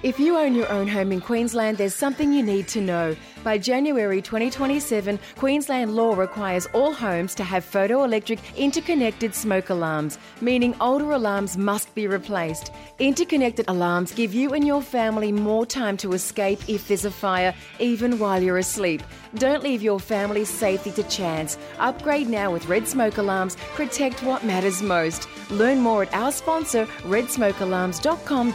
If you own your own home in Queensland, there's something you need to know. By January 2027, Queensland law requires all homes to have photoelectric interconnected smoke alarms, meaning older alarms must be replaced. Interconnected alarms give you and your family more time to escape if there's a fire, even while you're asleep. Don't leave your family's safety to chance. Upgrade now with Red Smoke Alarms. Protect what matters most. Learn more at our sponsor, redsmokealarms.com.